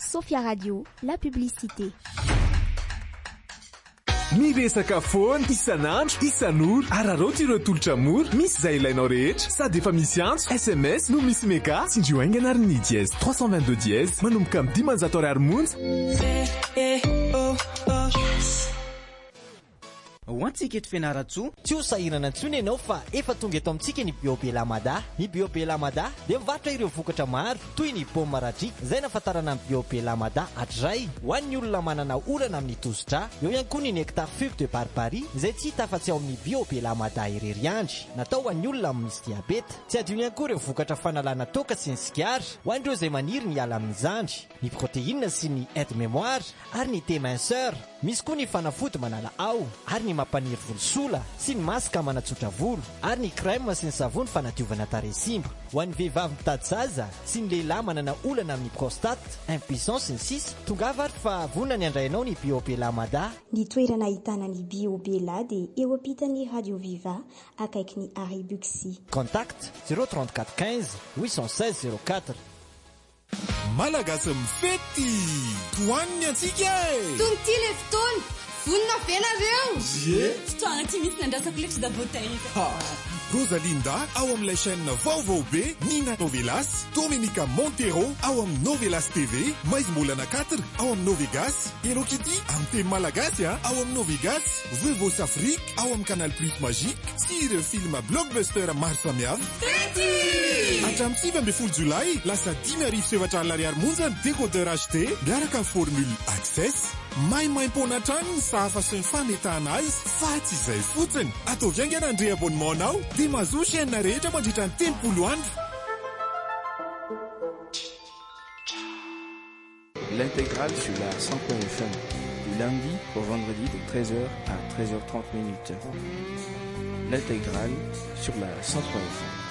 Sophia Radio, la publicité. Miresaka foana isan'andro isan'ora araroty ireo tolotra mora misy izay ilainao rehetra sady efa misy antso SMS no misy mega tsindrio aingana ary ny dièse 322 dièse manomboka amin'ny 10 ariary monja. Ho antsika eto Fianaratsoa, tsy ho sahirana intsony ianao fa efa tonga eto amintsika ny Bio Belamada. Ny Bio Belamada dia mivarotra ireo vokatra maro toy ny paoma maradrika izay nafatarana amin'ny Bio Belamada hatray ho an'ny olona manana orana amin'ny tosidra. Eo ihany koa ny nectar fugue de barbarie izay tsy hita afa-tsy ao amin'ny Bio Belamada irery andry, natao ho an'ny olona misy diabeta. Tsy adino ihany koa ireo vokatra fanalana toka sy ny sikara ho an'ireo izay maniry ny ala amin'ny zandry, ny protéine sy ny aide mémoire ary ny thé-minceur. Misy koa ny fanafody manala ao ary ny mampaniry volosola sy ny masaka manatsotra volo ary ny crème sy ny savony fanadiovana tarehy simba. Ho an'ny vehivavy mitady zaza sy ny lehilahy manana olana amin'ny prostate, impuissance sy ny sisa, tongava ary fa vonona ny andrainao ny Bio Belamada. Ny toerana ahitana ny Bio Bela dia eo ampitan'ny Radio Viva akaiky ny Arrêt Buxy. Contact 034 15 816 04. Malagasy mifety toaniny antsika tonty le fotoana vonona venareo fotoana tsy misy nandrasako letra da voatahiva. Rosalinda ao amin'ilay chaîne vaovao be, Nina Novelas, Dominica Montero ao amin'ny Novelas TV, Maizmolana 4 ao amin'ny Novegas, Hello Kitty amin'ny teny malagasy ao amin'ny Novegas, Vevos Afrique ao amin'ny Canal Plus Magique sy ireo film blockbuster maro samihafa. Hatramin'ny 7 Jolay lasa 10,700 ariary monja ny décodeur HD miaraka amin'ny formule Access. Maimaim-pona trano ny sahafa sy ny fametahana azy fa tsy izay fotsiny. Ataovy haingana andre abonnement anao dia mahazo chaîne rehetra mandritra ny 10 andro. L'intégrale sur la 100.1 FM du lundi au vendredi de 13h à 13h30 minutes. L'intégrale sur la 100.1 FM.